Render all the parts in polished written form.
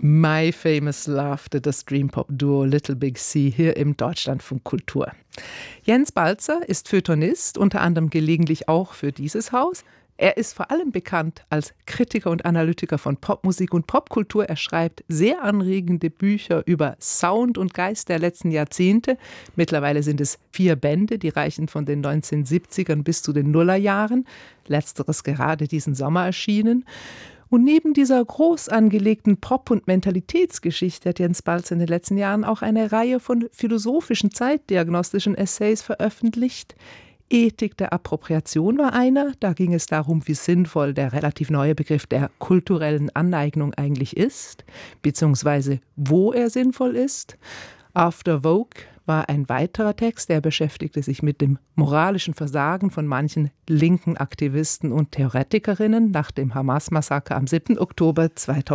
My Famous Laughter, das Dream-Pop-Duo Little Big Sea hier im Deutschlandfunk Kultur. Jens Balzer ist Feuilletonist, unter anderem gelegentlich auch für dieses Haus. Er ist vor allem bekannt als Kritiker und Analytiker von Popmusik und Popkultur. Er schreibt sehr anregende Bücher über Sound und Geist der letzten Jahrzehnte. Mittlerweile sind es 4 Bände, die reichen von den 1970ern bis zu den Nullerjahren. Letzteres gerade diesen Sommer erschienen. Und neben dieser groß angelegten Pop- und Mentalitätsgeschichte hat Jens Balzer in den letzten Jahren auch eine Reihe von philosophischen, zeitdiagnostischen Essays veröffentlicht. Ethik der Appropriation war einer. Da ging es darum, wie sinnvoll der relativ neue Begriff der kulturellen Aneignung eigentlich ist, beziehungsweise wo er sinnvoll ist. After Vogue war ein weiterer Text, der beschäftigte sich mit dem moralischen Versagen von manchen linken Aktivisten und Theoretikerinnen nach dem Hamas-Massaker am 7. Oktober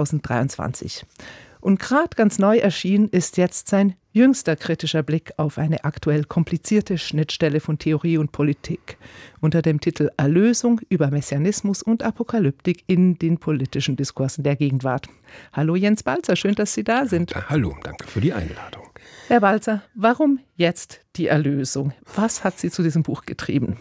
2023. Und gerade ganz neu erschienen ist jetzt sein jüngster kritischer Blick auf eine aktuell komplizierte Schnittstelle von Theorie und Politik unter dem Titel Erlösung über Messianismus und Apokalyptik in den politischen Diskursen der Gegenwart. Hallo Jens Balzer, schön, dass Sie da sind. Hallo, danke für die Einladung. Herr Balzer, warum jetzt die Erlösung? Was hat Sie zu diesem Buch getrieben?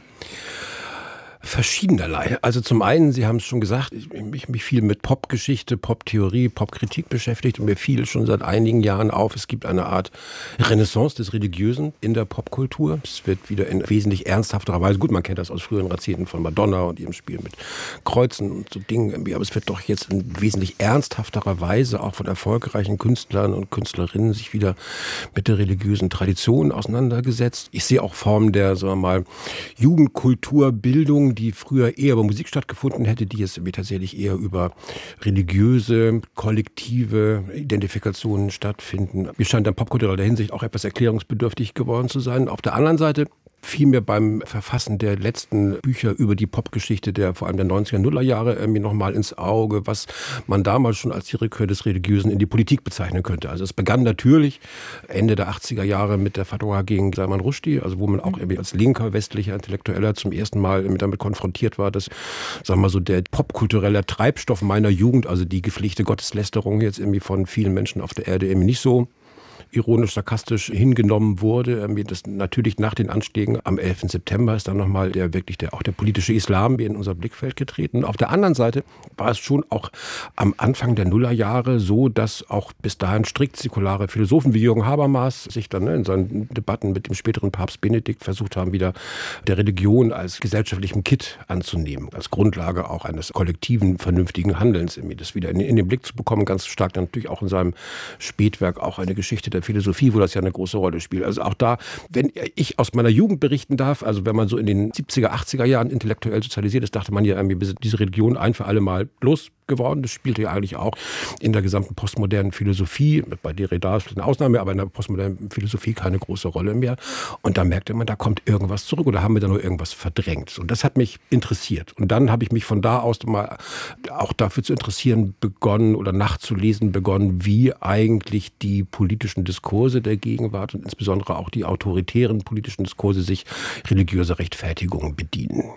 Verschiedenerlei. Also zum einen, Sie haben es schon gesagt, ich mich viel mit Popgeschichte, Poptheorie, Popkritik beschäftigt und mir fiel schon seit einigen Jahren auf, es gibt eine Art Renaissance des Religiösen in der Popkultur. Es wird wieder in wesentlich ernsthafterer Weise, gut, man kennt das aus früheren Jahrzehnten von Madonna und ihrem Spiel mit Kreuzen und so Dingen, aber es wird doch jetzt in wesentlich ernsthafterer Weise auch von erfolgreichen Künstlern und Künstlerinnen sich wieder mit der religiösen Tradition auseinandergesetzt. Ich sehe auch Formen der, sagen wir mal, Jugendkulturbildung, die früher eher über Musik stattgefunden hätte, die jetzt tatsächlich eher über religiöse, kollektive Identifikationen stattfinden. Mir scheint in popkultureller Hinsicht auch etwas erklärungsbedürftig geworden zu sein. Auf der anderen Seite fiel mir beim Verfassen der letzten Bücher über die Popgeschichte vor allem der 90er, Nuller Jahre mir nochmal ins Auge, was man damals schon als die Rückkehr des Religiösen in die Politik bezeichnen könnte. Also es begann natürlich Ende der 80er Jahre mit der Fatwa gegen Salman Rushdie, also wo man auch irgendwie als linker westlicher Intellektueller zum ersten Mal damit konfrontiert war, dass, sagen wir mal so, der popkulturelle Treibstoff meiner Jugend, also die gepflegte Gotteslästerung jetzt irgendwie von vielen Menschen auf der Erde irgendwie nicht so ironisch, sarkastisch hingenommen wurde. Das natürlich nach den Anschlägen am 11. September ist dann nochmal der politische Islam in unser Blickfeld getreten. Auf der anderen Seite war es schon auch am Anfang der Nullerjahre so, dass auch bis dahin strikt säkulare Philosophen wie Jürgen Habermas sich dann in seinen Debatten mit dem späteren Papst Benedikt versucht haben, wieder der Religion als gesellschaftlichem Kit anzunehmen, als Grundlage auch eines kollektiven, vernünftigen Handelns, das wieder in den Blick zu bekommen. Ganz stark dann natürlich auch in seinem Spätwerk auch eine Geschichte der Philosophie, wo das ja eine große Rolle spielt. Also auch da, wenn ich aus meiner Jugend berichten darf, also wenn man so in den 70er, 80er Jahren intellektuell sozialisiert ist, dachte man ja, diese Religion ein für alle Mal losgeworden. Das spielte ja eigentlich auch in der gesamten postmodernen Philosophie, bei Derrida ist eine Ausnahme, aber in der postmodernen Philosophie keine große Rolle mehr. Und da merkte man, da kommt irgendwas zurück oder haben wir da nur irgendwas verdrängt. Und das hat mich interessiert. Und dann habe ich mich von da aus mal auch dafür zu interessieren begonnen oder nachzulesen begonnen, wie eigentlich die politischen Diskurse der Gegenwart und insbesondere auch die autoritären politischen Diskurse sich religiöser Rechtfertigung bedienen.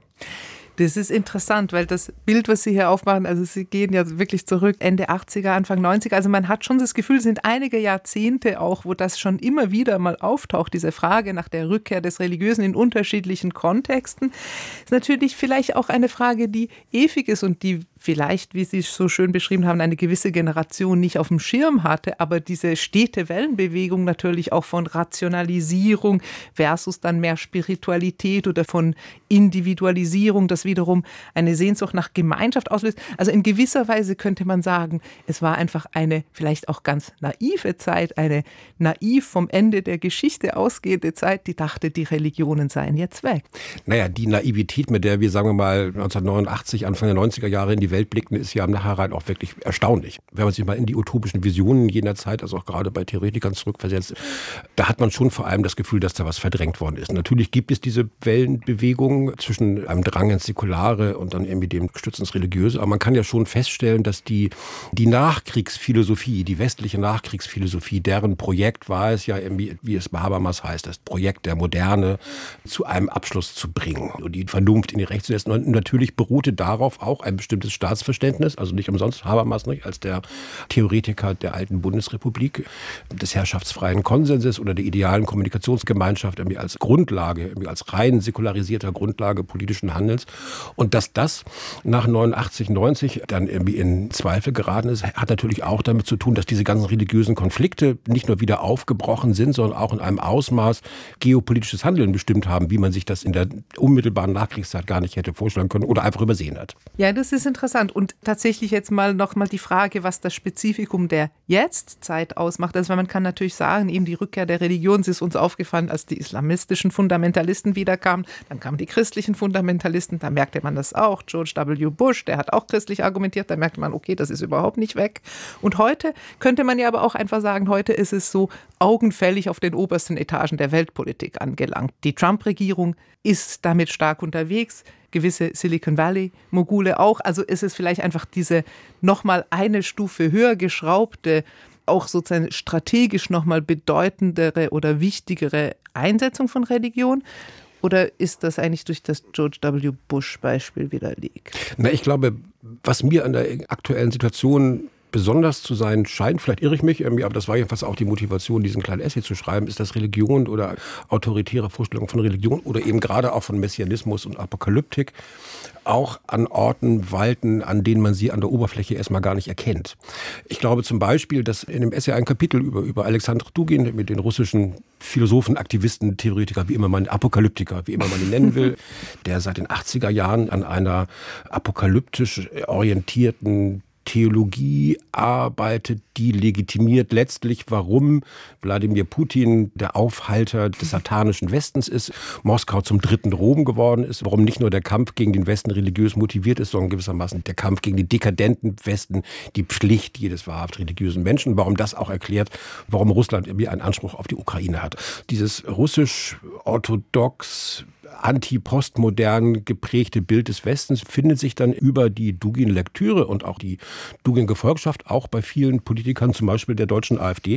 Das ist interessant, weil das Bild, was Sie hier aufmachen, also Sie gehen ja wirklich zurück, Ende 80er, Anfang 90er, also man hat schon das Gefühl, es sind einige Jahrzehnte auch, wo das schon immer wieder mal auftaucht, diese Frage nach der Rückkehr des Religiösen in unterschiedlichen Kontexten. Das ist natürlich vielleicht auch eine Frage, die ewig ist und die vielleicht, wie Sie es so schön beschrieben haben, eine gewisse Generation nicht auf dem Schirm hatte, aber diese stete Wellenbewegung natürlich auch von Rationalisierung versus dann mehr Spiritualität oder von Individualisierung, das wiederum eine Sehnsucht nach Gemeinschaft auslöst. Also in gewisser Weise könnte man sagen, es war einfach eine vielleicht auch ganz naive Zeit, eine naiv vom Ende der Geschichte ausgehende Zeit, die dachte, die Religionen seien jetzt weg. Naja, die Naivität, mit der wir, sagen wir mal, 1989, Anfang der 90er Jahre in die Welt blickten, ist ja im Nachhinein auch wirklich erstaunlich. Wenn man sich mal in die utopischen Visionen jener Zeit, also auch gerade bei Theoretikern zurückversetzt, da hat man schon vor allem das Gefühl, dass da was verdrängt worden ist. Natürlich gibt es diese Wellenbewegung zwischen einem Drang ins Säkulare und dann irgendwie dem Stütz ins Religiöse, aber man kann ja schon feststellen, dass die Nachkriegsphilosophie, die westliche Nachkriegsphilosophie, deren Projekt war es ja irgendwie, wie es bei Habermas heißt, das Projekt der Moderne zu einem Abschluss zu bringen und die Vernunft in die Recht zu setzen. Und natürlich beruhte darauf auch ein bestimmtes Staatsverständnis, also nicht umsonst Habermas nicht als der Theoretiker der alten Bundesrepublik, des herrschaftsfreien Konsenses oder der idealen Kommunikationsgemeinschaft irgendwie als Grundlage, irgendwie als rein säkularisierter Grundlage politischen Handelns. Und dass das nach 89, 90 dann irgendwie in Zweifel geraten ist, hat natürlich auch damit zu tun, dass diese ganzen religiösen Konflikte nicht nur wieder aufgebrochen sind, sondern auch in einem Ausmaß geopolitisches Handeln bestimmt haben, wie man sich das in der unmittelbaren Nachkriegszeit gar nicht hätte vorstellen können oder einfach übersehen hat. Ja, das ist interessant. Und tatsächlich jetzt noch mal die Frage, was das Spezifikum der Jetztzeit ausmacht. Also man kann natürlich sagen, eben die Rückkehr der Religion, es ist uns aufgefallen, als die islamistischen Fundamentalisten wiederkamen, dann kamen die christlichen Fundamentalisten, da merkte man das auch. George W. Bush, der hat auch christlich argumentiert, da merkte man, okay, das ist überhaupt nicht weg. Und heute könnte man ja aber auch einfach sagen, heute ist es so augenfällig auf den obersten Etagen der Weltpolitik angelangt. Die Trump-Regierung ist damit stark unterwegs, gewisse Silicon Valley-Mogule auch. Also ist es vielleicht einfach diese nochmal eine Stufe höher geschraubte, auch sozusagen strategisch nochmal bedeutendere oder wichtigere Einsetzung von Religion? Oder ist das eigentlich durch das George W. Bush-Beispiel widerlegt? Ich glaube, was mir an der aktuellen Situation besonders zu sein scheint, vielleicht irre ich mich, aber das war jedenfalls auch die Motivation, diesen kleinen Essay zu schreiben, ist, dass Religion oder autoritäre Vorstellungen von Religion oder eben gerade auch von Messianismus und Apokalyptik auch an Orten walten, an denen man sie an der Oberfläche erstmal gar nicht erkennt. Ich glaube zum Beispiel, dass in dem Essay ein Kapitel über Alexander Dugin, mit den russischen Philosophen, Aktivisten, Theoretiker, wie immer man, Apokalyptiker, wie immer man ihn nennen will, der seit den 80er Jahren an einer apokalyptisch orientierten Theologie arbeitet, die legitimiert letztlich, warum Wladimir Putin der Aufhalter des satanischen Westens ist, Moskau zum dritten Rom geworden ist, warum nicht nur der Kampf gegen den Westen religiös motiviert ist, sondern gewissermaßen der Kampf gegen den dekadenten Westen die Pflicht jedes wahrhaft religiösen Menschen, warum das auch erklärt, warum Russland irgendwie einen Anspruch auf die Ukraine hat. Dieses russisch-orthodox anti-postmodern geprägte Bild des Westens findet sich dann über die Dugin-Lektüre und auch die Dugin-Gefolgschaft auch bei vielen Politikern, zum Beispiel der deutschen AfD,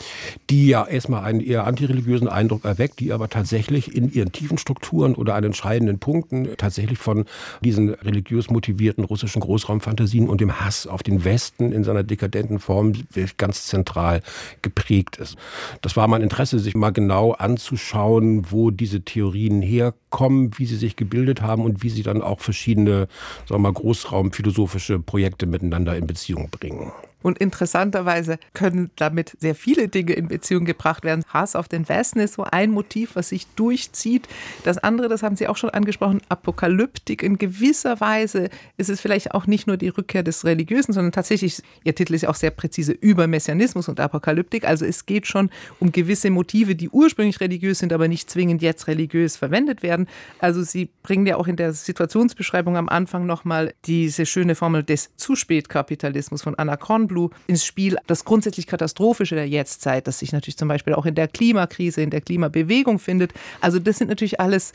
die ja erstmal einen eher antireligiösen Eindruck erweckt, die aber tatsächlich in ihren tiefen Strukturen oder an entscheidenden Punkten tatsächlich von diesen religiös motivierten russischen Großraumfantasien und dem Hass auf den Westen in seiner dekadenten Form ganz zentral geprägt ist. Das war mein Interesse, sich mal genau anzuschauen, wo diese Theorien herkommen, wie sie sich gebildet haben und wie sie dann auch verschiedene, sagen wir mal, großraumphilosophische Projekte miteinander in Beziehung bringen. Und interessanterweise können damit sehr viele Dinge in Beziehung gebracht werden. Hass auf den Westen ist so ein Motiv, was sich durchzieht. Das andere, das haben Sie auch schon angesprochen, Apokalyptik. In gewisser Weise ist es vielleicht auch nicht nur die Rückkehr des Religiösen, sondern tatsächlich, Ihr Titel ist ja auch sehr präzise, über Messianismus und Apokalyptik. Also es geht schon um gewisse Motive, die ursprünglich religiös sind, aber nicht zwingend jetzt religiös verwendet werden. Also Sie bringen ja auch in der Situationsbeschreibung am Anfang nochmal diese schöne Formel des Zu-Spät-Kapitalismus von Anna Kornblum ins Spiel, das grundsätzlich Katastrophische der Jetztzeit, das sich natürlich zum Beispiel auch in der Klimakrise, in der Klimabewegung findet. Also das sind natürlich alles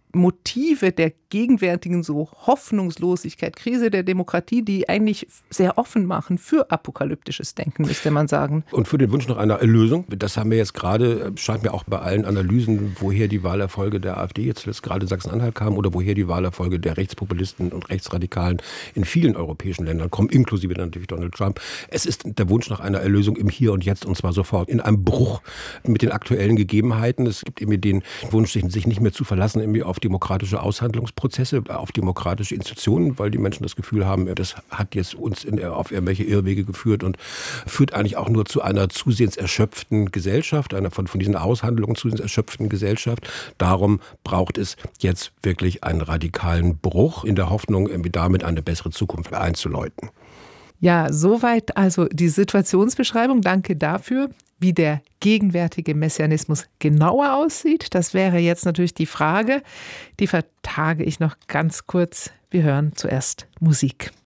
Motive der gegenwärtigen so Hoffnungslosigkeit, Krise der Demokratie, die eigentlich sehr offen machen für apokalyptisches Denken, müsste man sagen. Und für den Wunsch nach einer Erlösung, das haben wir jetzt gerade, scheint mir auch bei allen Analysen, woher die Wahlerfolge der AfD jetzt gerade in Sachsen-Anhalt kamen oder woher die Wahlerfolge der Rechtspopulisten und Rechtsradikalen in vielen europäischen Ländern kommen, inklusive natürlich Donald Trump. Es ist der Wunsch nach einer Erlösung im Hier und Jetzt und zwar sofort, in einem Bruch mit den aktuellen Gegebenheiten. Es gibt eben den Wunsch, sich nicht mehr zu verlassen irgendwie auf demokratische Aushandlungsprozesse, auf demokratische Institutionen, weil die Menschen das Gefühl haben, das hat jetzt uns auf irgendwelche Irrwege geführt und führt eigentlich auch nur zu einer zusehends erschöpften Gesellschaft, einer von diesen Aushandlungen zusehends erschöpften Gesellschaft. Darum braucht es jetzt wirklich einen radikalen Bruch in der Hoffnung, irgendwie damit eine bessere Zukunft einzuläuten. Ja, soweit also die Situationsbeschreibung. Danke dafür. Wie der gegenwärtige Messianismus genauer aussieht, das wäre jetzt natürlich die Frage. Die vertage ich noch ganz kurz. Wir hören zuerst Musik.